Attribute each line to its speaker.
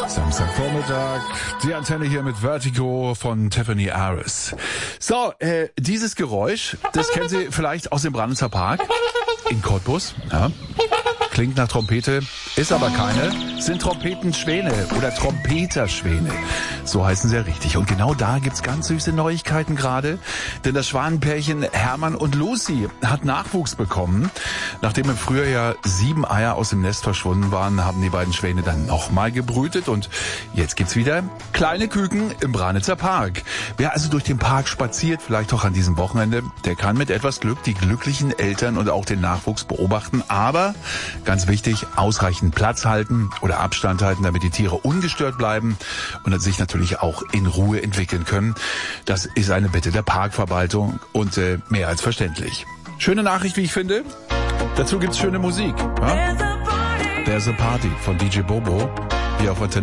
Speaker 1: Samstagvormittag, die Antenne hier mit Vertigo von Tiffany Aris. So, dieses Geräusch, das kennen Sie vielleicht aus dem Brandnitzer Park in Cottbus. Ja. Klingt nach Trompete, ist aber keine. Sind Trompetenschwäne oder Trompeterschwäne. So heißen sie ja richtig. Und genau da gibt's ganz süße Neuigkeiten gerade. Denn das Schwanenpärchen Hermann und Lucy hat Nachwuchs bekommen. Nachdem im Frühjahr 7 Eier aus dem Nest verschwunden waren, haben die beiden Schwäne dann nochmal gebrütet. Und jetzt gibt's wieder kleine Küken im Brandnitzer Park. Wer also durch den Park spaziert, vielleicht auch an diesem Wochenende, der kann mit etwas Glück die glücklichen Eltern und auch den Nachwuchs beobachten. Aber ganz wichtig, ausreichend Platz halten oder Abstand halten, damit die Tiere ungestört bleiben und sich natürlich auch in Ruhe entwickeln können. Das ist eine Bitte der Parkverwaltung und mehr als verständlich. Schöne Nachricht, wie ich finde. Dazu gibt's schöne Musik. Ja? There's a Party von DJ Bobo hier auf Antenne.